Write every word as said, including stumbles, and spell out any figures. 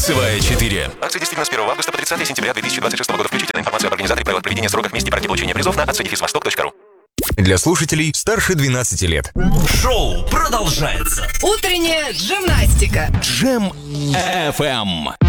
Цевая четыре. Акция действительно с первого августа по тридцатое сентября две тысячи двадцать шестого года включительно. Информацию об организаторе, правилах проведения, сроках, месте и порядке получения призов на ацдефисвосток точка ру. Для слушателей старше двенадцати лет. Шоу продолжается. Утренняя джимнастика. Джем эф эм.